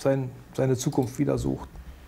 seine Zukunft wieder sucht.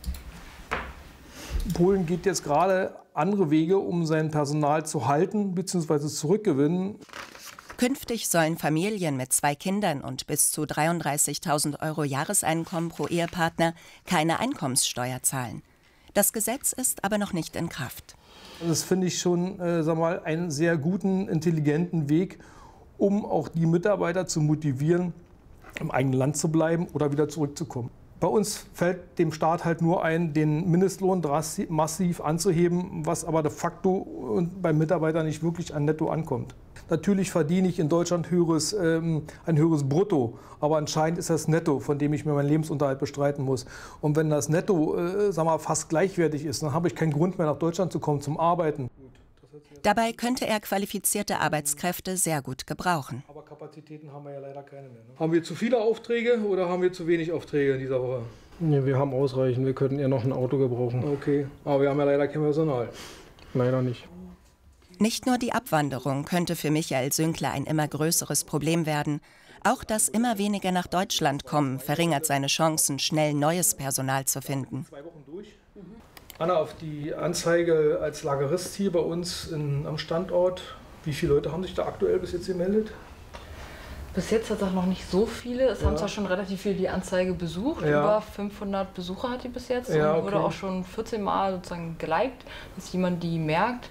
Polen geht jetzt gerade andere Wege, um sein Personal zu halten bzw. zurückgewinnen. Künftig sollen Familien mit 2 Kindern und bis zu 33.000 € Jahreseinkommen pro Ehepartner keine Einkommenssteuer zahlen. Das Gesetz ist aber noch nicht in Kraft. Das finde ich schon einen sehr guten, intelligenten Weg, um auch die Mitarbeiter zu motivieren, im eigenen Land zu bleiben oder wieder zurückzukommen. Bei uns fällt dem Staat halt nur ein, den Mindestlohn massiv anzuheben, was aber de facto beim Mitarbeiter nicht wirklich an Netto ankommt. Natürlich verdiene ich in Deutschland ein höheres Brutto, aber anscheinend ist das Netto, von dem ich mir meinen Lebensunterhalt bestreiten muss. Und wenn das Netto fast gleichwertig ist, dann habe ich keinen Grund mehr nach Deutschland zu kommen zum Arbeiten. Dabei könnte er qualifizierte Arbeitskräfte sehr gut gebrauchen. Aber Kapazitäten haben wir ja leider keine mehr. Ne? Haben wir zu viele Aufträge oder haben wir zu wenig Aufträge in dieser Woche? Nee, wir haben ausreichend. Wir könnten eher noch ein Auto gebrauchen. Okay, aber wir haben ja leider kein Personal. Leider nicht. Nicht nur die Abwanderung könnte für Michael Sünkler ein immer größeres Problem werden. Auch das immer weniger nach Deutschland kommen verringert seine Chancen, schnell neues Personal zu finden. 2 Wochen durch. Anna, auf die Anzeige als Lagerist hier bei uns am Standort, wie viele Leute haben sich da aktuell bis jetzt gemeldet? Bis jetzt hat es auch noch nicht so viele. Es haben zwar schon relativ viele die Anzeige besucht. Ja. Über 500 Besucher hat die bis jetzt. Ja, und wurde auch schon 14 Mal sozusagen geliked, dass jemand die merkt.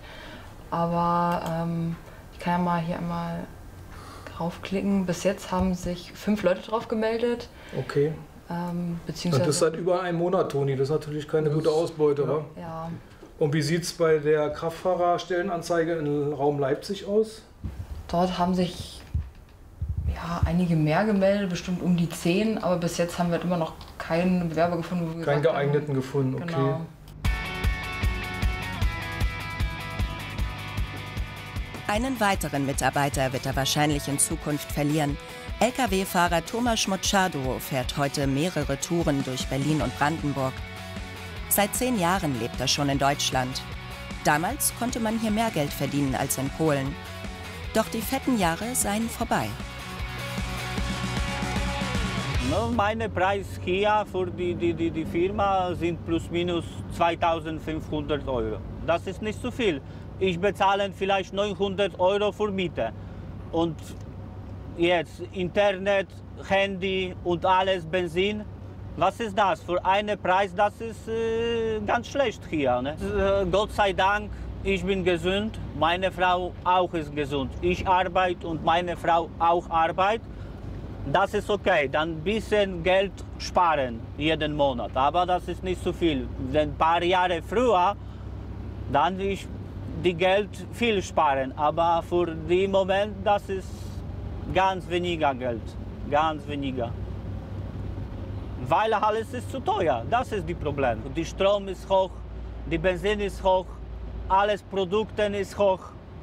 Aber ich kann ja mal hier einmal draufklicken. Bis jetzt haben sich 5 Leute drauf gemeldet. Okay. Beziehungsweise das ist seit über einem Monat, Toni. Das ist natürlich keine gute Ausbeute, wa? Ja. Und wie sieht es bei der Kraftfahrerstellenanzeige im Raum Leipzig aus? Dort haben sich einige mehr gemeldet, bestimmt um die 10. Aber bis jetzt haben wir immer noch keinen Bewerber gefunden. Wo wir keinen geeigneten gefunden, okay. Genau. Einen weiteren Mitarbeiter wird er wahrscheinlich in Zukunft verlieren. Lkw-Fahrer Thomas Schmutschado fährt heute mehrere Touren durch Berlin und Brandenburg. Seit 10 Jahren lebt er schon in Deutschland. Damals konnte man hier mehr Geld verdienen als in Polen. Doch die fetten Jahre seien vorbei. Mein Preis hier für die Firma sind plus minus 2.500 €. Das ist nicht so viel. Ich bezahle vielleicht 900 € für Miete. Und jetzt Internet, Handy und alles, Benzin. Was ist das? Für einen Preis, das ist ganz schlecht hier. Ne? Gott sei Dank, ich bin gesund, meine Frau auch ist gesund. Ich arbeite und meine Frau auch arbeitet. Das ist okay, dann ein bisschen Geld sparen jeden Monat. Aber das ist nicht so viel. Denn ein paar Jahre früher, dann ich die Geld viel sparen. Aber für den Moment, das ist ganz weniger Geld. Ganz weniger. Weil alles ist zu teuer. Das ist das Problem. Die Strom ist hoch, die Benzin ist hoch, alles Produkte ist hoch.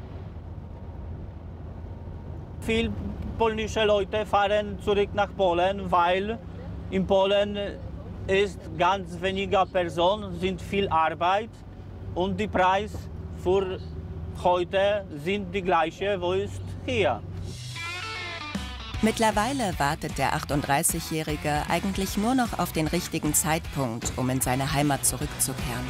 Viele polnische Leute fahren zurück nach Polen, weil in Polen ist ganz weniger Personen, sind viel Arbeit und die Preise für heute sind die gleiche, wo ist hier. Mittlerweile wartet der 38-Jährige eigentlich nur noch auf den richtigen Zeitpunkt, um in seine Heimat zurückzukehren.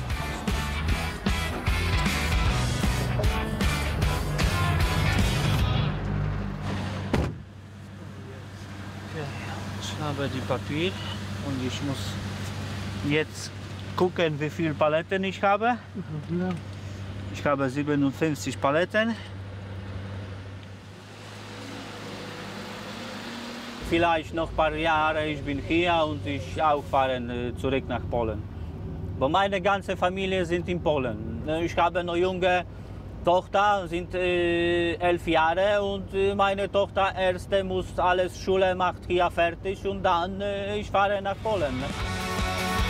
Ich habe die Papier und ich muss jetzt gucken, wie viele Paletten ich habe. Ich habe 57 Paletten. Vielleicht noch ein paar Jahre, ich bin hier und ich auch fahre zurück nach Polen. Aber meine ganze Familie sind in Polen. Ich habe eine junge Tochter, sind 11 Jahre und meine Tochter erste muss alles Schule macht hier fertig und dann ich fahre nach Polen.